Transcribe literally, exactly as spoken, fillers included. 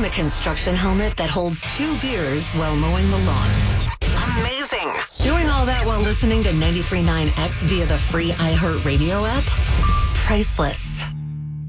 a construction helmet that holds two beers while mowing the lawn. Amazing. Doing all that while listening to ninety-three point nine X via the free iHeartRadio app? Priceless.